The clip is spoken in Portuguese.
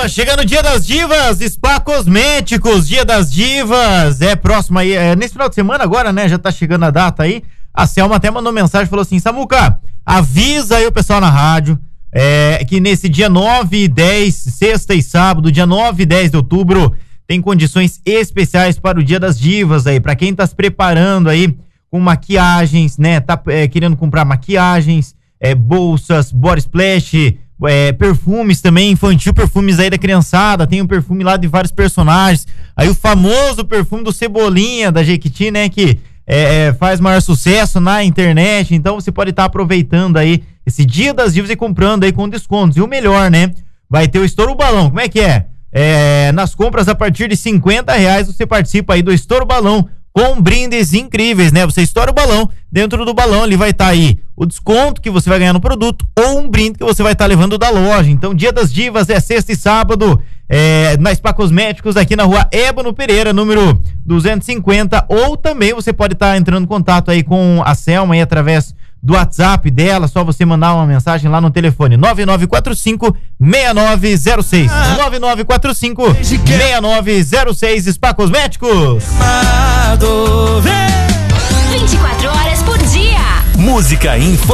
Chegando o Dia das Divas, Spa Cosméticos, Dia das Divas, próximo aí, nesse final de semana agora, né, já tá chegando a data aí. A Selma até mandou mensagem, falou assim: Samuca, avisa aí o pessoal na rádio, que nesse dia 9 e 10, sexta e sábado, dia 9 e 10 de outubro, tem condições especiais para o Dia das Divas aí, pra quem tá se preparando aí com maquiagens, né, tá querendo comprar maquiagens, bolsas, body splash, perfumes também, infantil, perfumes aí da criançada, tem um perfume lá de vários personagens, aí o famoso perfume do Cebolinha, da Jequiti, né, que faz maior sucesso na internet. Então você pode estar aproveitando aí esse Dia das Divas e comprando aí com descontos, e o melhor, né, vai ter o Estouro Balão. Como é que é? Nas compras a partir de R$50 você participa aí do Estouro Balão, com brindes incríveis, né? Você estoura o balão, dentro do balão ele vai estar aí o desconto que você vai ganhar no produto ou um brinde que você vai estar levando da loja. Então, Dia das Divas é sexta e sábado, na Spa Cosméticos, aqui na rua Ébano Pereira, número 250, ou também você pode estar entrando em contato aí com a Selma aí através do WhatsApp dela, só você mandar uma mensagem lá no telefone 9945-6906, 9945-6906, Spa Cosméticos. 24 horas por dia. Música infantil.